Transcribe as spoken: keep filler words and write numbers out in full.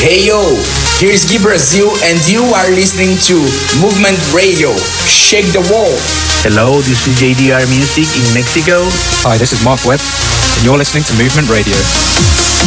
Hey yo, here's Guy Brazil and you are listening to Movement Radio. Shake the wall. Hello, this is J D R Music in Mexico. Hi, this is Mark Webb, and you're listening to Movement Radio.